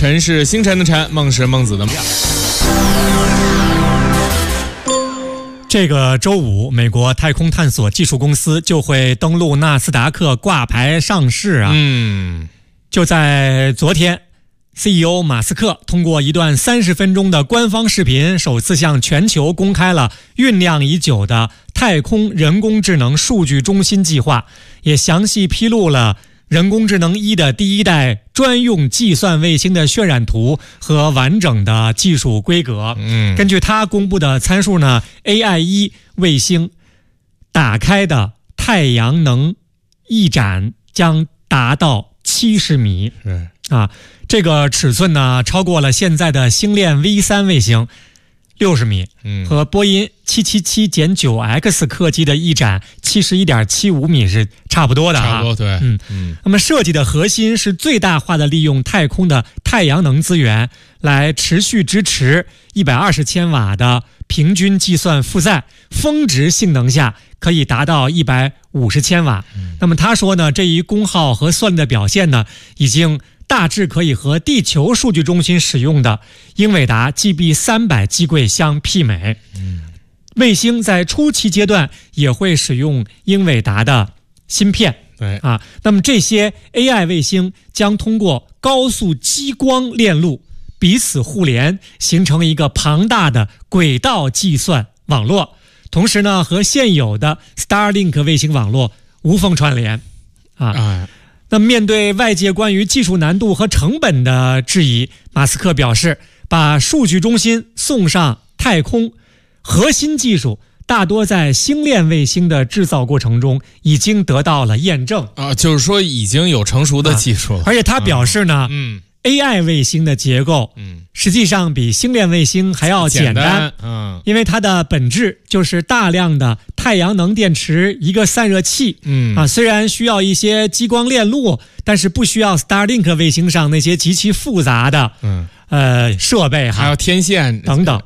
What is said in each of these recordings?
晨是星辰的晨，梦是孟子的梦。 这个周五，美国太空探索技术公司就会登陆纳斯达克挂牌上市啊。就在昨天， CEO 马斯克通过一段30分钟的官方视频，首次向全球公开了酝酿已久的太空人工智能数据中心计划，也详细披露了人工智能1的第一代专用计算卫星的渲染图和完整的技术规格。根据他公布的参数呢， AI-1 卫星打开的太阳能翼展将达到70米。这个尺寸呢，超过了现在的星链 V3 卫星60米，和波音 777-9X 客机的翼展 71.75 米是差不多的差不多，对。 那么设计的核心是最大化的利用太空的太阳能资源，来持续支持120千瓦的平均计算负载，峰值性能下可以达到150千瓦。那么他说呢，这一功耗和算力的表现呢，已经大致可以和地球数据中心使用的英伟达 GB300 机柜相媲美。卫星在初期阶段也会使用英伟达的芯片。那么这些 AI 卫星将通过高速激光链路彼此互联，形成一个庞大的轨道计算网络，同时呢，和现有的 Starlink 卫星网络无缝串联。那面对外界关于技术难度和成本的质疑，马斯克表示，把数据中心送上太空，核心技术大多在星链卫星的制造过程中已经得到了验证就是说已经有成熟的技术了。 而且他表示呢，AI 卫星的结构实际上比星链卫星还要简单，因为它的本质就是大量的太阳能电池一个散热器。虽然需要一些激光链路，但是不需要 Starlink 卫星上那些极其复杂的设备， 还有天线等等。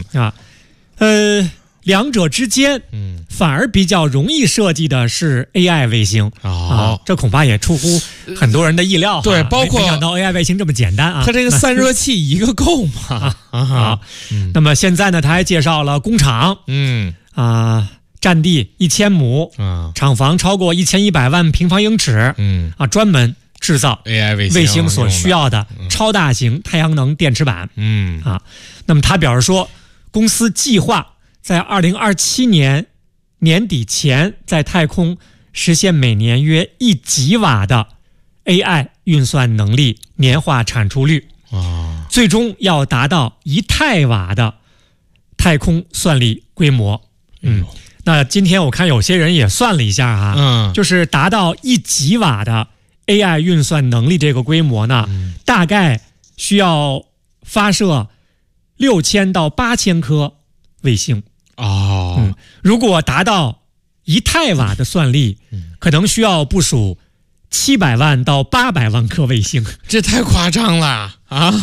两者之间反而比较容易设计的是 AI 卫星。这恐怕也出乎很多人的意料。 对，包括没想到 AI 卫星这么简单它这个散热器一个够吗？ 那么现在呢，他还介绍了工厂。占地1000亩，厂房超过1100万平方英尺。专门制造 AI 卫星所需要的超大型太阳能电池板。那么他表示说，公司计划在2027年年底前在太空实现每年约1吉瓦的 AI 运算能力年化产出率，最终要达到1太瓦的太空算力规模。那今天我看有些人也算了一下就是达到1吉瓦的 AI 运算能力这个规模呢，大概需要发射6000到8000颗卫星。如果达到1太瓦的算力，可能需要部署700万到800万颗卫星。 这太夸张了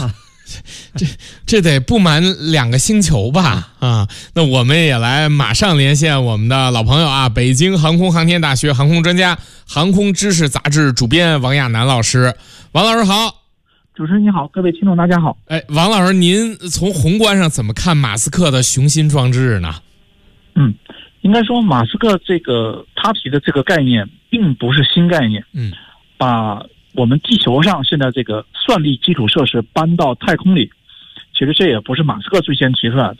这得布满2个星球吧？那我们也来马上连线我们的老朋友北京航空航天大学航空专家、航空知识杂志主编王亚楠老师。王老师好。 主持人你好，各位听众大家好。 王老师，您从宏观上怎么看马斯克的雄心壮志呢？ 应该说马斯克他提的这个概念并不是新概念。把我们地球上现在这个算力基础设施搬到太空里，其实这也不是马斯克最先提出来的。